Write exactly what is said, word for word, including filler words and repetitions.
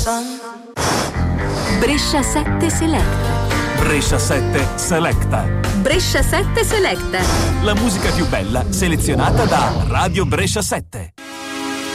Brescia sette Selecta. Brescia sette Selecta. Brescia sette Selecta. La musica più bella selezionata da Radio Brescia sette.